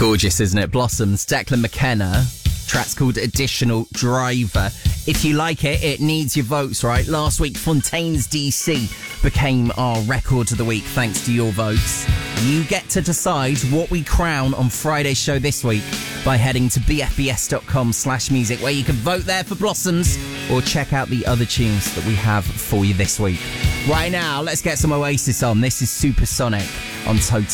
Gorgeous, isn't it? Blossoms, Declan McKenna. Track's called Additional Driver. If you like it, it needs your votes, right? Last week, Fontaine's DC became our record of the week thanks to your votes. You get to decide what we crown on Friday's show this week by heading to bfbs.com/music, where you can vote there for Blossoms or check out the other tunes that we have for you this week. Right now, let's get some Oasis on. This is Supersonic on Total.